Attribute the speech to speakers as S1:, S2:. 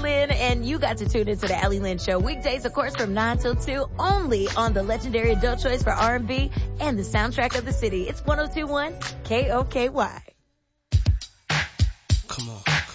S1: Lynn, and you got to tune into the Ellie Lynn Show weekdays, of course, from 9 till 2, only on the legendary adult choice for R&B and the soundtrack of the city. It's 102.1 KOKY.
S2: Come on.